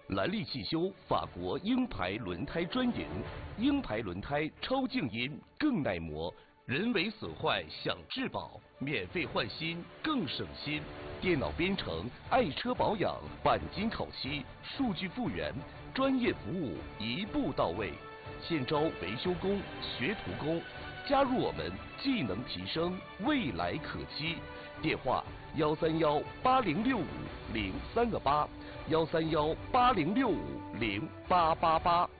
兰利汽修法国鹰牌轮胎专营，鹰牌轮胎超静音更耐磨，人为损坏享质保，免费换新更省心。电脑编程、爱车保养、钣金烤漆、数据复原，专业服务一步到位。现招维修工、学徒工，加入我们，技能提升，未来可期。电话131806503个8，13180650888。